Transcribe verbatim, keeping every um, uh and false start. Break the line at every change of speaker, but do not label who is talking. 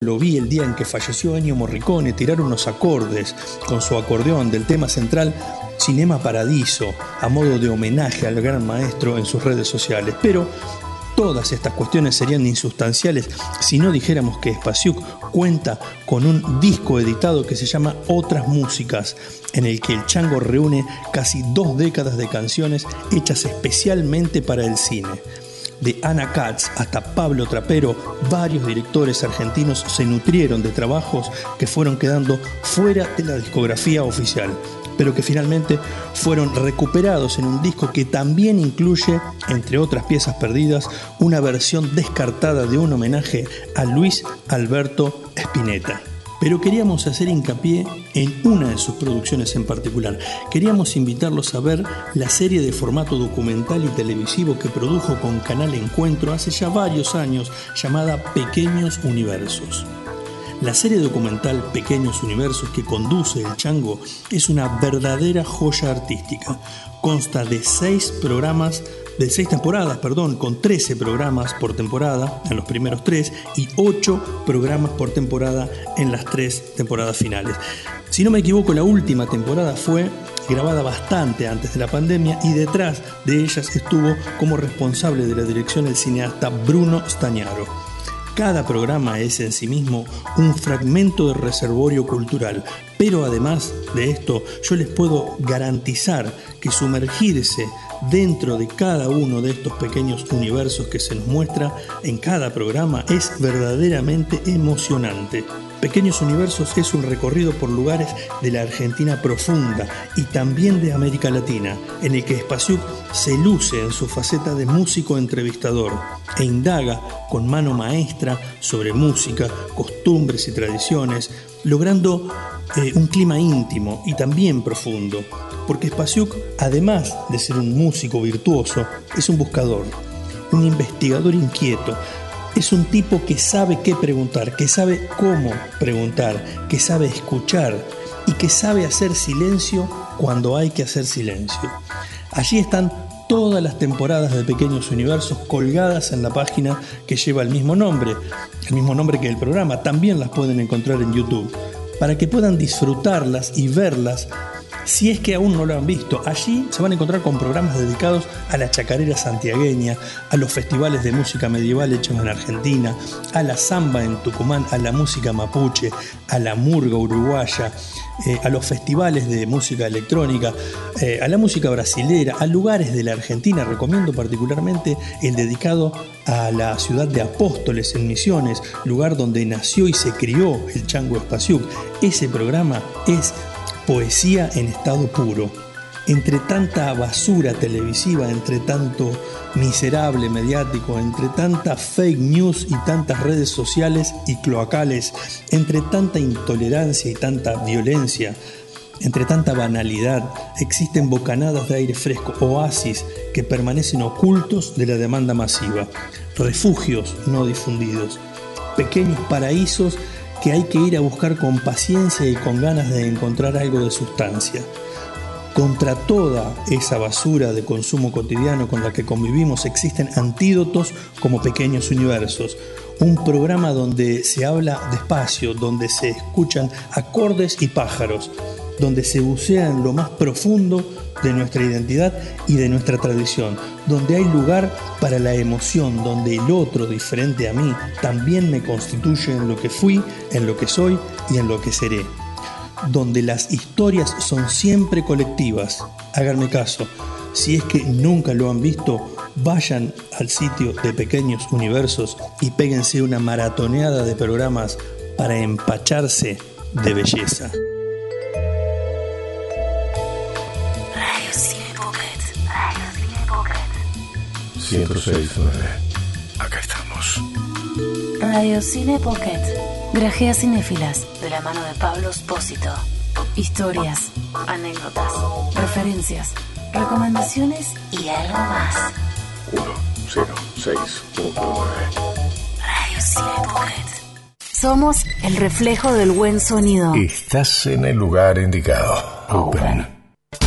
lo vi el día en que falleció Ennio Morricone tirar unos acordes con su acordeón del tema central Cinema Paradiso, a modo de homenaje al gran maestro en sus redes sociales. Pero todas estas cuestiones serían insustanciales si no dijéramos que Spasiuk cuenta con un disco editado que se llama Otras Músicas, en el que el Chango reúne casi dos décadas de canciones hechas especialmente para el cine. De Ana Katz hasta Pablo Trapero, varios directores argentinos se nutrieron de trabajos que fueron quedando fuera de la discografía oficial, pero que finalmente fueron recuperados en un disco que también incluye, entre otras piezas perdidas, una versión descartada de un homenaje a Luis Alberto Spinetta. Pero queríamos hacer hincapié en una de sus producciones en particular. Queríamos invitarlos a ver la serie de formato documental y televisivo que produjo con Canal Encuentro hace ya varios años, llamada Pequeños Universos. La serie documental Pequeños Universos que conduce el Chango es una verdadera joya artística. Consta de seis programas, de seis temporadas, perdón, con trece programas por temporada en los primeros tres y ocho programas por temporada en las tres temporadas finales. Si no me equivoco, la última temporada fue grabada bastante antes de la pandemia y detrás de ellas estuvo como responsable de la dirección el cineasta Bruno Stagnaro. Cada programa es en sí mismo un fragmento de reservorio cultural, pero además de esto yo les puedo garantizar que sumergirse dentro de cada uno de estos pequeños universos que se nos muestra en cada programa es verdaderamente emocionante. Pequeños Universos es un recorrido por lugares de la Argentina profunda y también de América Latina, en el que Spasiuk se luce en su faceta de músico entrevistador e indaga con mano maestra sobre música, costumbres y tradiciones, logrando eh, un clima íntimo y también profundo, porque Spasiuk, además de ser un músico virtuoso, es un buscador, un investigador inquieto. Es un tipo que sabe qué preguntar, que sabe cómo preguntar, que sabe escuchar y que sabe hacer silencio cuando hay que hacer silencio. Allí están todas las temporadas de Pequeños Universos colgadas en la página que lleva el mismo nombre, el mismo nombre que el programa. También las pueden encontrar en YouTube, para que puedan disfrutarlas y verlas. Si es que aún no lo han visto, allí se van a encontrar con programas dedicados a la chacarera santiagueña, a los festivales de música medieval hechos en Argentina, a la samba en Tucumán, a la música mapuche, a la murga uruguaya, eh, a los festivales de música electrónica, eh, a la música brasilera, a lugares de la Argentina. Recomiendo particularmente el dedicado a la ciudad de Apóstoles en Misiones, lugar donde nació y se crió el Chango Spasiuk. Ese programa es poesía en estado puro. Entre tanta basura televisiva, entre tanto miserable mediático, entre tanta fake news y tantas redes sociales y cloacales, entre tanta intolerancia y tanta violencia, entre tanta banalidad, existen bocanadas de aire fresco, oasis que permanecen ocultos de la demanda masiva, refugios no difundidos, pequeños paraísos que hay que ir a buscar con paciencia y con ganas de encontrar algo de sustancia. Contra toda esa basura de consumo cotidiano con la que convivimos existen antídotos como Pequeños Universos, un programa donde se habla despacio, donde se escuchan acordes y pájaros, donde se bucea en lo más profundo de nuestra identidad y de nuestra tradición, donde hay lugar para la emoción, donde el otro diferente a mí también me constituye en lo que fui, en lo que soy y en lo que seré, donde las historias son siempre colectivas. Háganme caso, si es que nunca lo han visto, vayan al sitio de Pequeños Universos y péguense una maratoneada de programas para empacharse de belleza.
ciento seis punto nueve. Acá estamos.
Radio Cine Pocket. Grajea cinéfilas de la mano de Pablo Espósito. Historias, anécdotas, referencias, recomendaciones y algo más.
ciento seis punto nueve.
Radio Cine Pocket. Somos el reflejo del buen sonido.
Estás en el lugar indicado. Open.